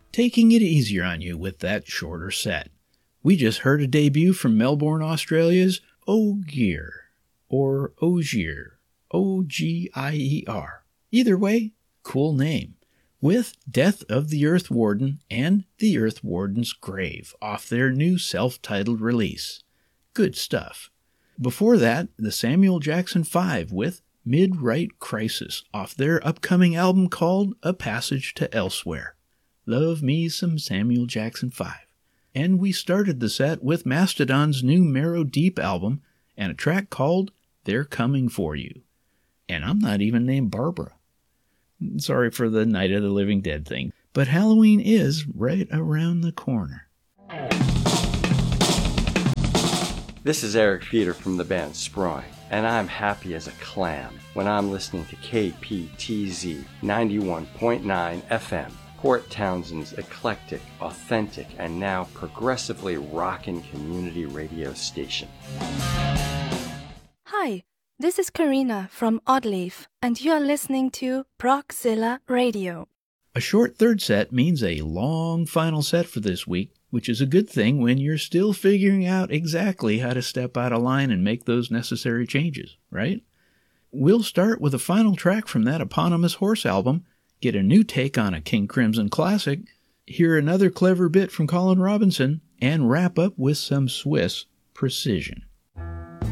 taking it easier on you with that shorter set. We just heard a debut from Melbourne, Australia's Ogier, or Ogier, O-G-I-E-R. Either way, cool name, with Death of the Earth Warden and The Earth Warden's Grave off their new self-titled release. Good stuff. Before that, the Samuel Jackson 5 with Mid-Right Crisis off their upcoming album called A Passage to Elsewhere. Love me some Samuel Jackson 5. And we started the set with Mastodon's new Marrow Deep album and a track called They're Coming For You. And I'm not even named Barbara. Sorry for the Night of the Living Dead thing, but Halloween is right around the corner. This is Eric Peter from the band Sproy, and I'm happy as a clam when I'm listening to KPTZ 91.9 FM, Port Townsend's eclectic, authentic, and now progressively rockin' community radio station. Hi, this is Karina from Oddleaf, and you are listening to Proxilla Radio. A short third set means a long final set for this week, which is a good thing when you're still figuring out exactly how to step out of line and make those necessary changes, right? We'll start with a final track from that eponymous Horse album, get a new take on a King Crimson classic, hear another clever bit from Colin Robinson, and wrap up with some Swiss precision.